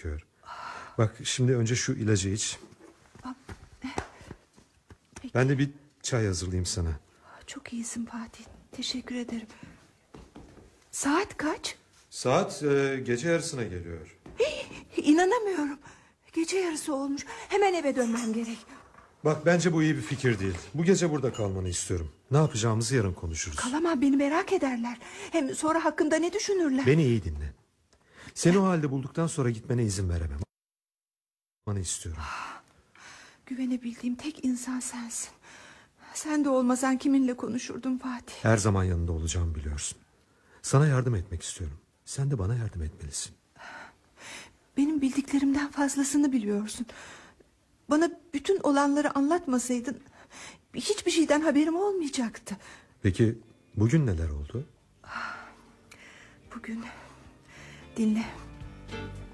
gerekiyor. Bak şimdi önce şu ilacı iç. Peki. Ben de bir çay hazırlayayım sana. Çok iyisin Fatih. Teşekkür ederim. Saat kaç? Saat gece yarısına geliyor. İnanamıyorum. Gece yarısı olmuş. Hemen eve dönmem gerek. Bak bence bu iyi bir fikir değil. Bu gece burada kalmanı istiyorum. Ne yapacağımızı yarın konuşuruz. Kalamam, beni merak ederler. Hem sonra hakkımda ne düşünürler? Beni iyi dinle. Seni o halde bulduktan sonra gitmene izin veremem. Bana istiyorum. Güvenebildiğim tek insan sensin. Sen de olmasan kiminle konuşurdum Fatih? Her zaman yanında olacağımı biliyorsun. Sana yardım etmek istiyorum. Sen de bana yardım etmelisin. Benim bildiklerimden fazlasını biliyorsun. Bana bütün olanları anlatmasaydın hiçbir şeyden haberim olmayacaktı. Peki bugün neler oldu? Bugün dinle.